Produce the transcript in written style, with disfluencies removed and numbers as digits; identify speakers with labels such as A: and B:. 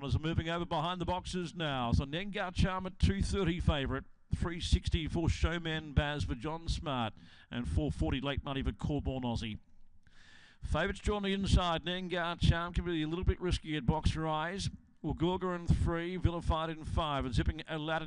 A: runners are moving over behind the boxes now. So Nengar Charm at 230 favourite. 360 for Showman Baz for John Smart. And 440 late money for Corborn Aussie. Favourites drawn the inside. Nengar Charm can be a little bit risky at Boxer Eyes. Wagorga in 3, Vilified in 5. And zipping Aladdin